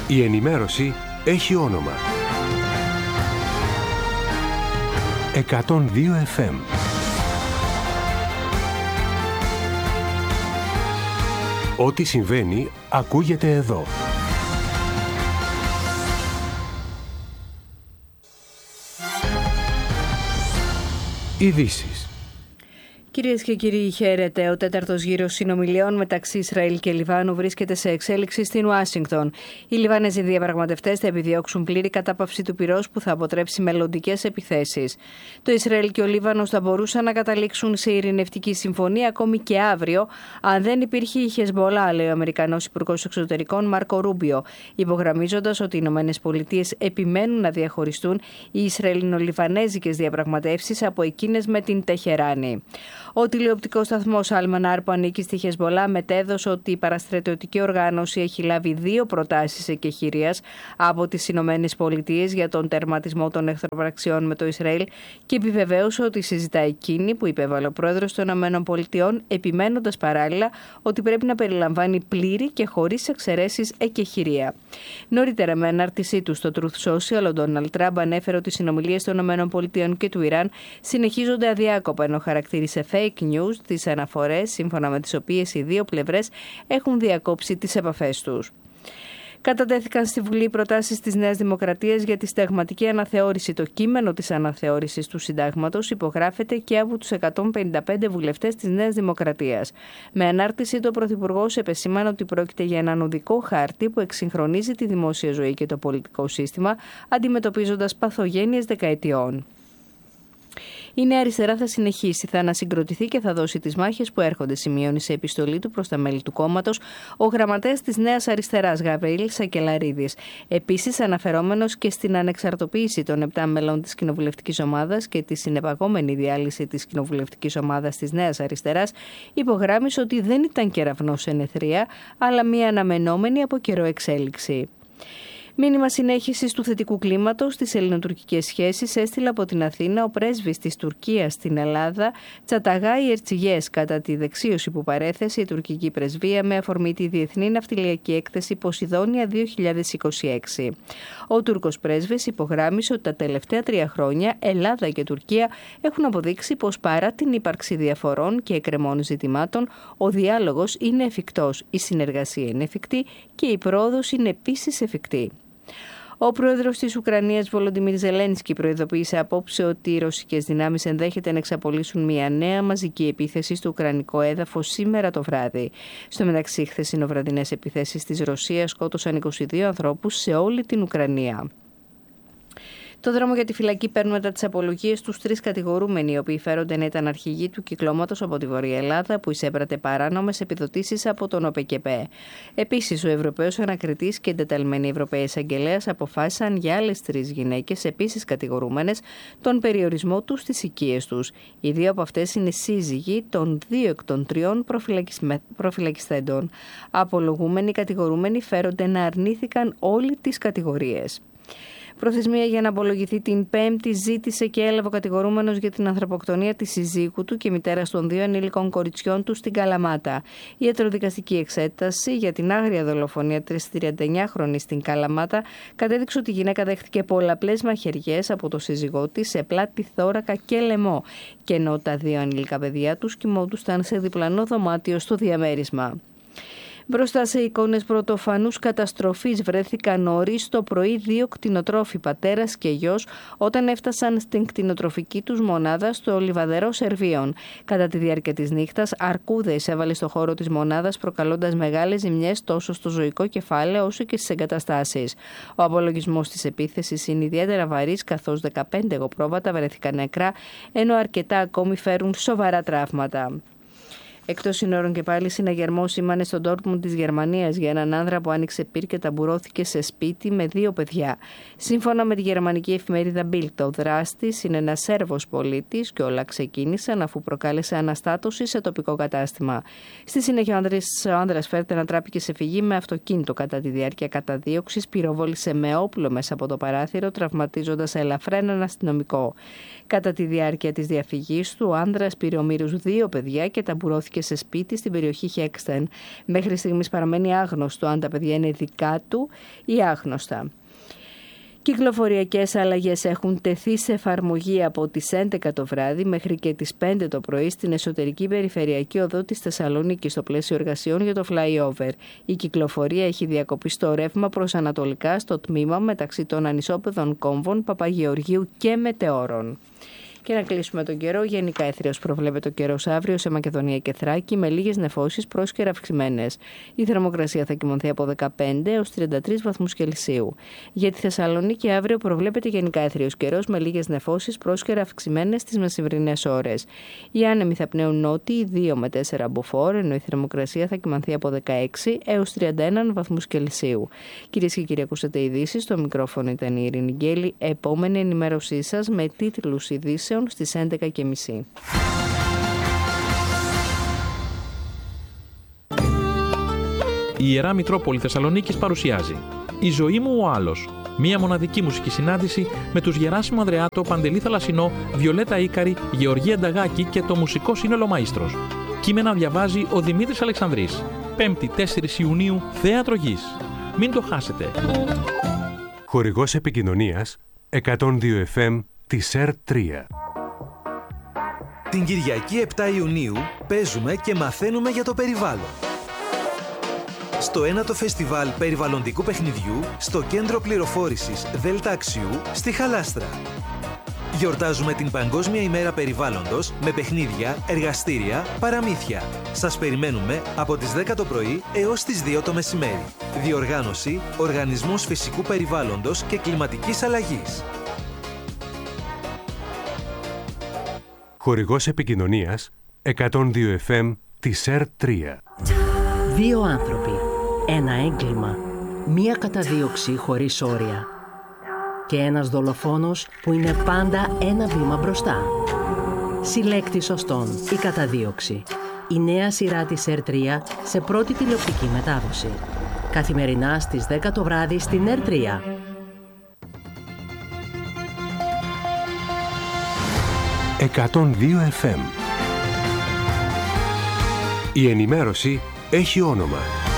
Η ενημέρωση έχει όνομα. 102 FM. Ό,τι συμβαίνει ακούγεται εδώ. Ειδήσεις. Κυρίες και κύριοι, χαίρετε. Ο τέταρτος γύρος συνομιλιών μεταξύ Ισραήλ και Λιβάνου βρίσκεται σε εξέλιξη στην Ουάσιγκτον. Οι Λιβανέζοι διαπραγματευτές θα επιδιώξουν πλήρη κατάπαυση του πυρός που θα αποτρέψει μελλοντικές επιθέσεις. Το Ισραήλ και ο Λίβανος θα μπορούσαν να καταλήξουν σε ειρηνευτική συμφωνία ακόμη και αύριο, αν δεν υπήρχε η Χεσμπολά, λέει ο Αμερικανός Υπουργός Εξωτερικών Μάρκο Ρούμπιο, υπογραμμίζοντας ότι οι ΗΠΑ επιμένουν να διαχωριστούν οι Ισραηλινο-Λιβανέζικες διαπραγματεύσεις από εκείνες με την Τεχεράνη. Ο τηλεοπτικός σταθμός Αλμανάρ που ανήκει στη Χεσμπολά μετέδωσε ότι η παραστρατιωτική οργάνωση έχει λάβει 2 προτάσεις εκεχηρίας από τις Ηνωμένες Πολιτείες για τον τερματισμό των εχθροπραξιών με το Ισραήλ και επιβεβαίωσε ότι συζητά εκείνη που υπέβαλε ο πρόεδρος των Ηνωμένων Πολιτειών, επιμένοντας παράλληλα ότι πρέπει να περιλαμβάνει πλήρη και χωρίς εξαιρέσεις εκεχηρία. Νωρίτερα, με ανάρτησή του στο Truth Social, ο Ντόναλντ Τραμπ ανέφερε ότι οι συνομιλίες των Ηνωμένων Πολιτειών και του Ιράν συνεχίζονται αδιάκοπα, ενώ χαρακτήρισε fake news τις αναφορές σύμφωνα με τις οποίες οι δύο πλευρές έχουν διακόψει τις επαφές τους. Κατατέθηκαν στη Βουλή προτάσεις της Νέας Δημοκρατίας για τη συνταγματική αναθεώρηση. Το κείμενο της αναθεώρησης του συντάγματος υπογράφεται και από τους 155 βουλευτές της Νέας Δημοκρατίας. Με ανάρτηση, το Πρωθυπουργός επεσήμανε ότι πρόκειται για έναν οδικό χάρτη που εξυγχρονίζει τη δημόσια ζωή και το πολιτικό σύστημα, αντιμετωπίζοντας παθογένειες δεκαετιών. Η Νέα Αριστερά θα συνεχίσει, θα ανασυγκροτηθεί και θα δώσει τις μάχες που έρχονται, σημειώνει σε επιστολή του προς τα μέλη του κόμματος ο γραμματέας της Νέας Αριστεράς, Γαβριήλ Σακελαρίδης. Επίσης, αναφερόμενος και στην ανεξαρτοποίηση των 7 μελών της κοινοβουλευτικής ομάδας και τη συνεπαγόμενη διάλυση της κοινοβουλευτικής ομάδας της Νέας Αριστεράς, υπογράμμισε ότι δεν ήταν κεραυνός εν αιθρία, αλλά μια αναμενόμενη από καιρό εξέλιξη. Μήνυμα συνέχισης του θετικού κλίματος στις ελληνοτουρκικές σχέσεις έστειλε από την Αθήνα ο πρέσβης της Τουρκίας στην Ελλάδα, Τσαταγάη Ερτσιγές, κατά τη δεξίωση που παρέθεσε η τουρκική πρεσβεία με αφορμή τη Διεθνή Ναυτιλιακή Έκθεση Ποσειδόνια 2026. Ο Τούρκος πρέσβης υπογράμμισε ότι τα τελευταία 3 χρόνια Ελλάδα και Τουρκία έχουν αποδείξει πως παρά την ύπαρξη διαφορών και εκκρεμών ζητημάτων, ο διάλογος είναι εφικτός, η συνεργασία είναι εφικτή και η πρόοδος είναι επίσης εφικτή. Ο πρόεδρος της Ουκρανίας, Βολοντιμίρ Ζελένσκι, προειδοποίησε απόψε ότι οι ρωσικές δυνάμεις ενδέχεται να εξαπολύσουν μια νέα μαζική επίθεση στο ουκρανικό έδαφος σήμερα το βράδυ. Στο μεταξύ, χθεσινοβραδινές επιθέσεις της Ρωσίας σκότωσαν 22 ανθρώπους σε όλη την Ουκρανία. Το δρόμο για τη φυλακή παίρνουν μετά τις απολογίες τους 3 κατηγορούμενοι, οι οποίοι φέρονται να ήταν αρχηγοί του κυκλώματος από τη Βόρεια Ελλάδα που εισέπρατε παράνομες επιδοτήσεις από τον ΟΠΕΚΕΠΕ. Επίσης, ο Ευρωπαίος Ανακριτής και εντεταλμένοι Ευρωπαίοι Εισαγγελέας αποφάσισαν για άλλες 3 γυναίκες, επίσης κατηγορούμενες, τον περιορισμό τους στις οικίες τους. Οι 2 από αυτές είναι σύζυγοι των 2 εκ των 3 προφυλακιστέντων. Απολογούμενοι κατηγορούμενοι φέρονται να αρνήθηκαν όλοι τις κατηγορίες. Προθεσμία για να απολογηθεί την Πέμπτη ζήτησε και έλαβε ο κατηγορούμενος για την ανθρωποκτονία της συζύγου του και μητέρας των 2 ενήλικων κοριτσιών του στην Καλαμάτα. Η ιατροδικαστική εξέταση για την άγρια δολοφονία της 39χρονης στην Καλαμάτα κατέδειξε ότι η γυναίκα δέχτηκε πολλαπλές μαχαιριές από το σύζυγό της σε πλάτη, θώρακα και λαιμό, και ενώ τα 2 ανήλικα παιδιά τους κοιμόντουσαν σε διπλανό δωμάτιο στο διαμέρισμα. Μπροστά σε εικόνες πρωτοφανούς καταστροφής βρέθηκαν νωρίς το πρωί 2 κτηνοτρόφοι, πατέρας και γιος, όταν έφτασαν στην κτηνοτροφική τους μονάδα στο Λιβαδερό Σερβίων. Κατά τη διάρκεια της νύχτας, αρκούδα εισέβαλε στο χώρο της μονάδας, προκαλώντας μεγάλες ζημιές τόσο στο ζωικό κεφάλαιο όσο και στις εγκαταστάσεις. Ο απολογισμός της επίθεσης είναι ιδιαίτερα βαρύς, καθώς 15 εγωπρόβατα βρέθηκαν νεκρά, ενώ αρκετά ακόμη φέρουν σοβαρά τραύματα. Εκτός συνόρων και πάλι, συναγερμό σήμανε στον Ντόρτμουντ της Γερμανίας για έναν άνδρα που άνοιξε πυρ και ταμπουρώθηκε σε σπίτι με 2 παιδιά. Σύμφωνα με τη γερμανική εφημερίδα Bild, ο δράστης είναι ένας Σέρβος πολίτης και όλα ξεκίνησαν αφού προκάλεσε αναστάτωση σε τοπικό κατάστημα. Στη συνέχεια, ο άνδρας φέρεται να τράπηκε σε φυγή με αυτοκίνητο. Κατά τη διάρκεια καταδίωξης, πυροβόλησε με όπλο μέσα από το παράθυρο, τραυματίζοντας ελαφρά έναν αστυνομικό. Κατά τη διάρκεια της διαφυγής του, ο άνδρας πήρε ομήρους 2 παιδιά και ταμπουρώθηκε βρέθηκε σε σπίτι στην περιοχή Χέκστεν. Μέχρι στιγμής παραμένει άγνωστο αν τα παιδιά είναι δικά του ή άγνωστα. Κυκλοφοριακές αλλαγές έχουν τεθεί σε εφαρμογή από τις 11 το βράδυ μέχρι και τις 5 το πρωί στην εσωτερική περιφερειακή οδό της Θεσσαλονίκης στο πλαίσιο εργασιών για το flyover. Η κυκλοφορία έχει διακοπεί στο ρεύμα προς ανατολικά στο τμήμα μεταξύ των ανισόπεδων κόμβων Παπαγεωργίου και Μετεώρων. Και να κλείσουμε τον καιρό. Γενικά έθριος προβλέπεται ο καιρός αύριο σε Μακεδονία και Θράκη με λίγες νεφώσεις πρόσκαιρα αυξημένες. Η θερμοκρασία θα κοιμανθεί από 15 έως 33 βαθμούς Κελσίου. Για τη Θεσσαλονίκη αύριο προβλέπεται γενικά έθριος καιρός με λίγες νεφώσεις πρόσκαιρα αυξημένες στις μεσημβρινές ώρες. Οι άνεμοι θα πνέουν νότιοι 2 με 4 μποφόρ, ενώ η θερμοκρασία θα κοιμανθεί από 16 έως 31 βαθμούς Κελσίου. Κυρίες και κύριοι, ακούσατε ειδήσεις. Στο μικρόφωνο ήταν η Ειρήνη Γκέλη. Επόμενη ενημέρωσή σας με τίτλους ειδήσεων στις 11:30. Η Ιερά Μητρόπολη Θεσσαλονίκης παρουσιάζει «Η ζωή μου ο άλλος». Μία μοναδική μουσική συνάντηση με τους Γεράσιμο Ανδρεάτο, Παντελή Θαλασσινό, Βιολέτα Ίκαρη, Γεωργία Νταγάκη και το μουσικό σύνολο Μαΐστρος. Κείμενα διαβάζει ο Δημήτρης Αλεξανδρής. 5η 4 Ιουνίου, Θέατρο Γης. Μην το χάσετε. Χορηγός επικοινωνίας 102 FM της ΕΡΤ3. Την Κυριακή 7 Ιουνίου παίζουμε και μαθαίνουμε για το περιβάλλον. Στο 9ο Φεστιβάλ Περιβαλλοντικού Παιχνιδιού στο Κέντρο Πληροφόρησης Δέλτα Αξιού στη Χαλάστρα. Γιορτάζουμε την Παγκόσμια ημέρα περιβάλλοντος με παιχνίδια, εργαστήρια, παραμύθια. Σας περιμένουμε από τις 10 το πρωί έως τις 2 το μεσημέρι. Διοργάνωση Οργανισμός Φυσικού Περιβάλλοντος και Κλιματικής Αλλαγής. Χορηγός επικοινωνίας 102 FM της ΕΡΤ3. Δύο άνθρωποι, ένα έγκλημα, μία καταδίωξη χωρίς όρια και ένας δολοφόνος που είναι πάντα ένα βήμα μπροστά. Συλλέκτη σωστών, η καταδίωξη. Η νέα σειρά της ΕΡΤ3 σε πρώτη τηλεοπτική μετάδοση. Καθημερινά στις 10 το βράδυ στην ΕΡΤ3. «102 FM». Η ενημέρωση έχει όνομα.